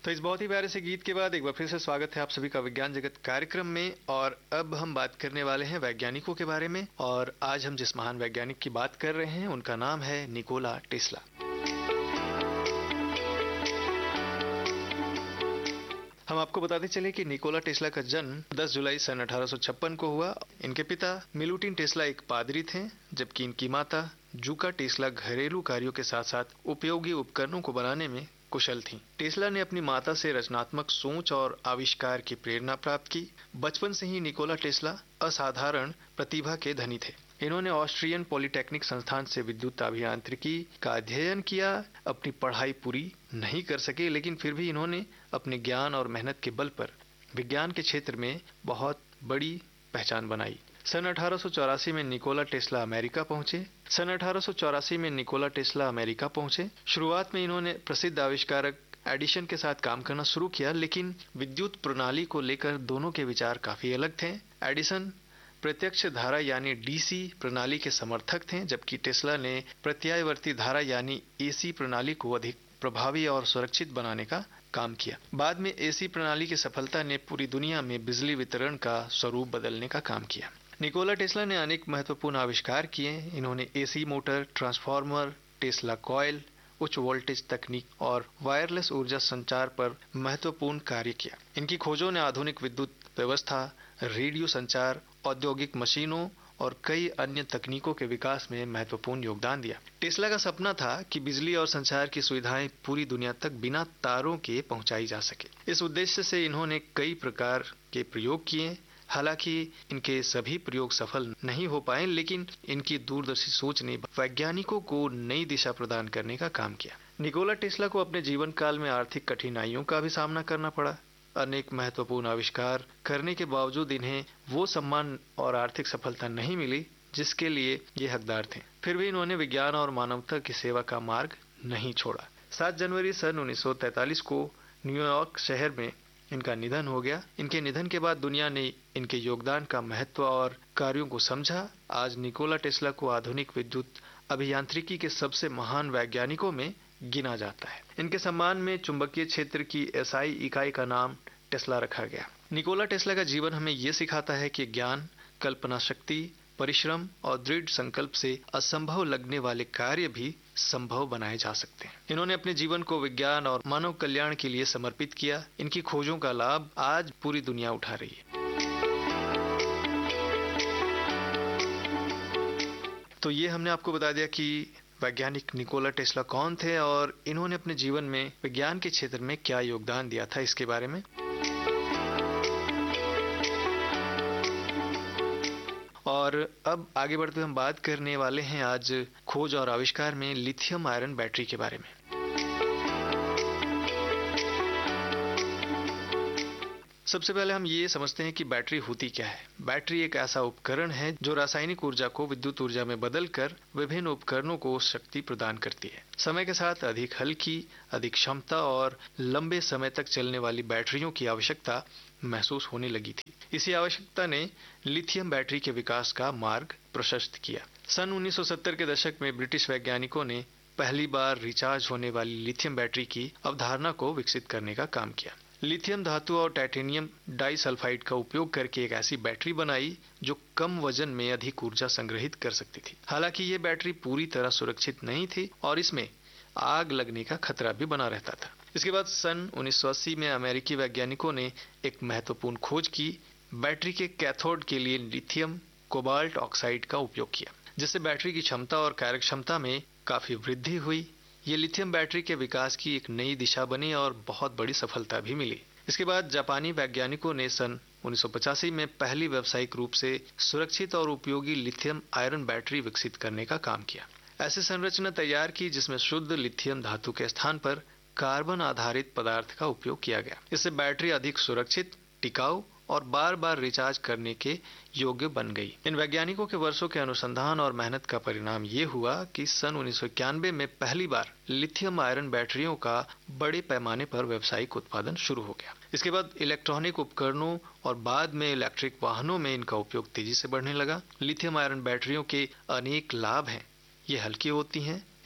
तो इस बहुत ही प्यारे से गीत के बाद एक बार फिर से स्वागत है आप सभी का विज्ञान जगत कार्यक्रम में। और अब हम बात करने वाले हैं वैज्ञानिकों के बारे में। और आज हम जिस महान वैज्ञानिक की बात कर रहे हैं उनका नाम है निकोला टेस्ला। हम आपको बताते चले कि निकोला टेस्ला का जन्म 10 जुलाई सन 1856 को हुआ। इनके पिता मिलुटिन टेस्ला एक पादरी थे, जबकि इनकी माता जूका टेस्ला घरेलू कार्यों के साथ साथ उपयोगी उपकरणों को बनाने में कुशल थीं। टेस्ला ने अपनी माता से रचनात्मक सोच और आविष्कार की प्रेरणा प्राप्त की। बचपन से ही निकोला टेस्ला असाधारण प्रतिभा के धनी थे। इन्होंने ऑस्ट्रियन पॉलिटेक्निक संस्थान से विद्युत अभियांत्रिकी का अध्ययन किया। अपनी पढ़ाई पूरी नहीं कर सके, लेकिन फिर भी इन्होंने अपने ज्ञान और मेहनत के बल पर विज्ञान के क्षेत्र में बहुत बड़ी पहचान बनाई। सन 1884 में निकोला टेस्ला अमेरिका पहुंचे। शुरुआत में इन्होंने प्रसिद्ध आविष्कारक एडिसन के साथ काम करना शुरू किया, लेकिन विद्युत प्रणाली को लेकर दोनों के विचार काफी अलग थे। एडिसन प्रत्यक्ष धारा यानी डीसी प्रणाली के समर्थक थे, जबकि टेस्ला ने प्रत्यावर्ती धारा यानी एसी प्रणाली को अधिक प्रभावी और सुरक्षित बनाने का काम किया। बाद में एसी प्रणाली की सफलता ने पूरी दुनिया में बिजली वितरण का स्वरूप बदलने का काम किया। निकोला टेस्ला ने अनेक महत्वपूर्ण आविष्कार किए। इन्होंने AC motor, transformer, Tesla coil, उच्च वोल्टेज तकनीक और वायरलेस ऊर्जा संचार पर महत्वपूर्ण कार्य किया। इनकी खोजों ने आधुनिक विद्युत व्यवस्था, रेडियो संचार, औद्योगिक मशीनों और कई अन्य तकनीकों के विकास में महत्वपूर्ण योगदान दिया। टेस्ला का सपना था कि बिजली और संचार की सुविधाएं पूरी दुनिया तक बिना तारों के पहुंचाई जा सके। इस उद्देश्य से इन्होंने कई प्रकार के प्रयोग किए। हालांकि इनके सभी प्रयोग सफल नहीं हो पाए, लेकिन इनकी दूरदर्शी सोच ने वैज्ञानिकों को नई दिशा प्रदान करने का काम किया। निकोला टेस्ला को अपने जीवन काल में आर्थिक कठिनाइयों का भी सामना करना पड़ा। अनेक महत्वपूर्ण आविष्कार करने के बावजूद इन्हें वो सम्मान और आर्थिक सफलता नहीं मिली जिसके लिए ये हकदार थे। फिर भी इन्होंने विज्ञान और मानवता की सेवा का मार्ग नहीं छोड़ा। 7 जनवरी सन 1943 को न्यूयॉर्क शहर में इनका निधन हो गया। इनके निधन के बाद दुनिया ने इनके योगदान का महत्व और कार्यों को समझा। आज निकोला टेस्ला को आधुनिक विद्युत अभियांत्रिकी के सबसे महान वैज्ञानिकों में गिना जाता है। इनके सम्मान में चुंबकीय क्षेत्र की एसआई इकाई का नाम टेस्ला रखा गया। निकोला टेस्ला का जीवन हमें ये सिखाता है कि ज्ञान, कल्पना शक्ति, परिश्रम और दृढ़ संकल्प से असंभव लगने वाले कार्य भी संभव बनाए जा सकते हैं। इन्होंने अपने जीवन को विज्ञान और मानव कल्याण के लिए समर्पित किया। इनकी खोजों का लाभ आज पूरी दुनिया उठा रही है। तो ये हमने आपको बता दिया कि वैज्ञानिक निकोला टेस्ला कौन थे और इन्होंने अपने जीवन में विज्ञान के क्षेत्र में क्या योगदान दिया था, इसके बारे में। और अब आगे बढ़ते हम बात करने वाले हैं आज खोज और आविष्कार में लिथियम आयरन बैटरी के बारे में। सबसे पहले हम ये समझते हैं कि बैटरी होती क्या है। बैटरी एक ऐसा उपकरण है जो रासायनिक ऊर्जा को विद्युत ऊर्जा में बदलकर विभिन्न उपकरणों को शक्ति प्रदान करती है। समय के साथ अधिक हल्की, अधिक क्षमता और लंबे समय तक चलने वाली बैटरियों की आवश्यकता महसूस होने लगी थी। इसी आवश्यकता ने लिथियम बैटरी के विकास का मार्ग प्रशस्त किया। सन 1970 के दशक में ब्रिटिश वैज्ञानिकों ने पहली बार रिचार्ज होने वाली लिथियम बैटरी की अवधारणा को विकसित करने का काम किया। लिथियम धातु और टाइटेनियम डाइसल्फाइड का उपयोग करके एक ऐसी बैटरी बनाई जो कम वजन में अधिक ऊर्जा संग्रहित कर सकती थी। हालांकि ये बैटरी पूरी तरह सुरक्षित नहीं थी और इसमें आग लगने का खतरा भी बना रहता था। इसके बाद सन 1980 में अमेरिकी वैज्ञानिकों ने एक महत्वपूर्ण खोज की। बैटरी के कैथोड के लिए लिथियम कोबाल्ट ऑक्साइड का उपयोग किया, जिससे बैटरी की क्षमता और कार्यक्षमता में काफी वृद्धि हुई। ये लिथियम बैटरी के विकास की एक नई दिशा बनी और बहुत बड़ी सफलता भी मिली। इसके बाद जापानी वैज्ञानिकों ने सन 1985 में पहली व्यावसायिक रूप से सुरक्षित और उपयोगी लिथियम आयरन बैटरी विकसित करने का काम किया। ऐसी संरचना तैयार की जिसमें शुद्ध लिथियम धातु के स्थान पर कार्बन आधारित पदार्थ का उपयोग किया गया। इससे बैटरी अधिक सुरक्षित, टिकाऊ और बार बार रिचार्ज करने के योग्य बन गई। इन वैज्ञानिकों के वर्षों के अनुसंधान और मेहनत का परिणाम ये हुआ कि सन 1991 में पहली बार लिथियम आयरन बैटरियों का बड़े पैमाने पर व्यावसायिक उत्पादन शुरू हो गया। इसके बाद इलेक्ट्रॉनिक उपकरणों और बाद में इलेक्ट्रिक वाहनों में इनका उपयोग तेजी से बढ़ने लगा। लिथियम आयरन बैटरियों के अनेक लाभ हैं। ये हल्की होती हैं,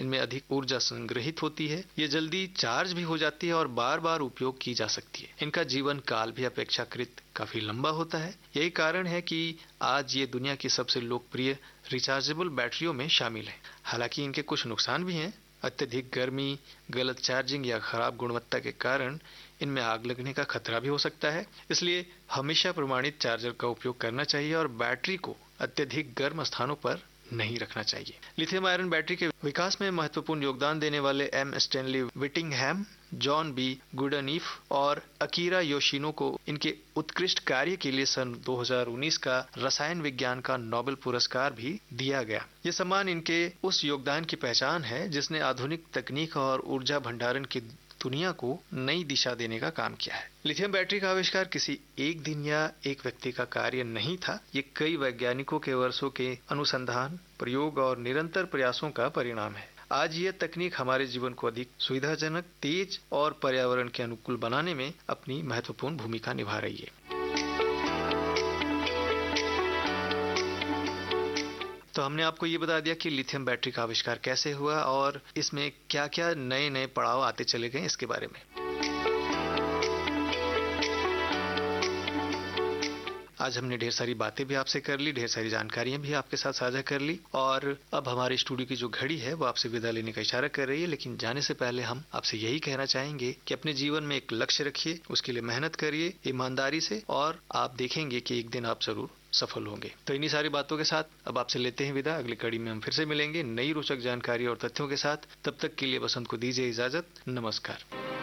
इनमें अधिक ऊर्जा संग्रहित होती है, ये जल्दी चार्ज भी हो जाती है और बार बार उपयोग की जा सकती है। इनका जीवन काल भी अपेक्षाकृत काफी लंबा होता है। यही कारण है कि आज ये दुनिया की सबसे लोकप्रिय रिचार्जेबल बैटरियों में शामिल है। हालांकि इनके कुछ नुकसान भी हैं। अत्यधिक गर्मी, गलत चार्जिंग या खराब गुणवत्ता के कारण इनमें आग लगने का खतरा भी हो सकता है। इसलिए हमेशा प्रमाणित चार्जर का उपयोग करना चाहिए और बैटरी को अत्यधिक गर्म स्थानों पर नहीं रखना चाहिए। लिथियम आयरन बैटरी के विकास में महत्वपूर्ण योगदान देने वाले एम स्टैनली विटिंगहैम, जॉन बी गुडनीफ और अकीरा योशिनो को इनके उत्कृष्ट कार्य के लिए सन 2019 का रसायन विज्ञान का नोबेल पुरस्कार भी दिया गया। ये सम्मान इनके उस योगदान की पहचान है जिसने आधुनिक तकनीक और ऊर्जा भंडारण की दुनिया को नई दिशा देने का काम किया है। लिथियम बैटरी का आविष्कार किसी एक दिन या एक व्यक्ति का कार्य नहीं था। ये कई वैज्ञानिकों के वर्षों के अनुसंधान, प्रयोग और निरंतर प्रयासों का परिणाम है। आज यह तकनीक हमारे जीवन को अधिक सुविधाजनक, तेज और पर्यावरण के अनुकूल बनाने में अपनी महत्वपूर्ण भूमिका निभा रही है। तो हमने आपको ये बता दिया कि लिथियम बैटरी का आविष्कार कैसे हुआ और इसमें क्या क्या नए नए पड़ाव आते चले गए इसके बारे में। आज हमने ढेर सारी बातें भी आपसे कर ली, ढेर सारी जानकारियां भी आपके साथ साझा कर ली और अब हमारे स्टूडियो की जो घड़ी है वो आपसे विदा लेने का इशारा कर रही है। लेकिन जाने से पहले हम आपसे यही कहना चाहेंगे कि अपने जीवन में एक लक्ष्य रखिए, उसके लिए मेहनत करिए ईमानदारी से और आप देखेंगे कि एक दिन आप जरूर सफल होंगे। तो इन्हीं सारी बातों के साथ अब आपसे लेते हैं विदा। अगली कड़ी में हम फिर से मिलेंगे नई रोचक जानकारी और तथ्यों के साथ। तब तक के लिए बसंत को दीजिए इजाजत। नमस्कार।